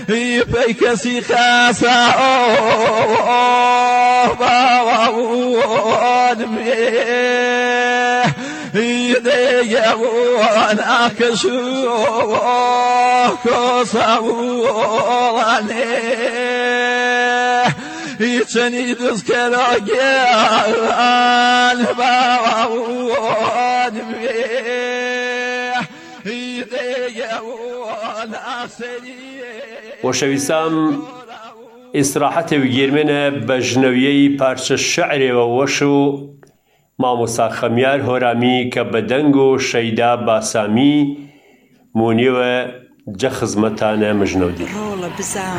پی کسی خاصا باوان میه دیگوان اکشو کساوانه چنی دوست کراگیان باوان میه دیگوان اکسریه وشویسام استراحت وگیرمنه بجنویی پارچه شعر و وشو ماموسا خمیار هرامی که بدنگ و شیدا باسامی مونی و جخزمتانه مجنودی